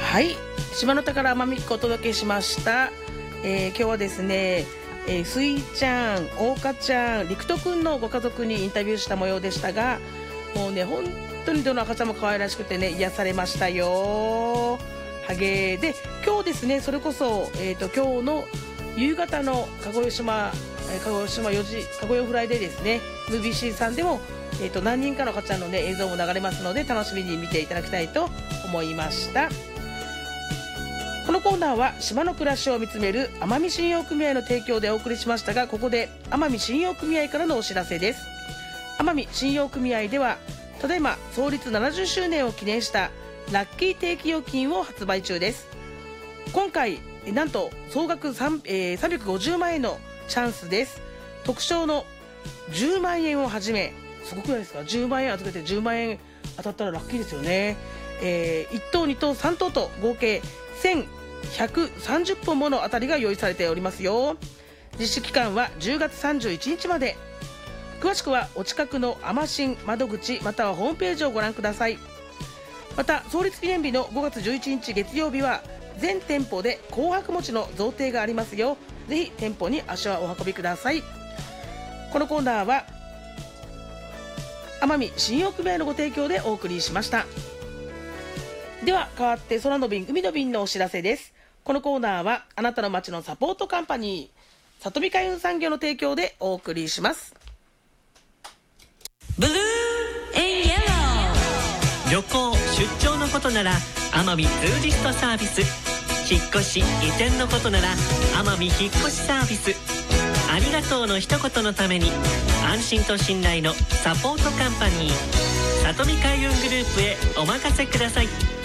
はい、島の宝まみっこお届けしました。今日はですね、スイちゃん、オオカちゃん、リクトくんのご家族にインタビューした模様でしたが、もうね本当にどの赤ちゃんも可愛らしくてね、癒されましたよ。はげで、今日ですね、それこそ、今日の夕方の鹿児島4時かごよフライでですね、 MBC さんでも、何人かの赤ちゃんの、ね、映像も流れますので、楽しみに見ていただきたいと思いました。このコーナーは島の暮らしを見つめる奄美信用組合の提供でお送りしましたが、ここで奄美信用組合からのお知らせです。奄美信用組合ではただいま創立70周年を記念したラッキー定期預金を発売中です。今回なんと総額350万円のチャンスです。特賞の10万円をはじめ、すごくないですか。10万円預けて10万円当たったらラッキーですよね。1等2等3等と合計1130本もの当たりが用意されておりますよ。実施期間は10月31日まで。詳しくはお近くのアマシン窓口またはホームページをご覧ください。また創立記念日の5月11日月曜日は全店舗で紅白餅の贈呈がありますよ。ぜひ店舗に足をお運びください。このコーナーは奄美信用組合のご提供でお送りしました。では変わって空の便海の便のお知らせです。このコーナーはあなたの街のサポートカンパニー里見海運産業の提供でお送りします。 ブルーエンイエロー。旅行出張のことなら奄美ツーリストサービス、引っ越し移転のことなら奄美引っ越しサービス、ありがとうの一言のために安心と信頼のサポートカンパニー里見海運グループへお任せください。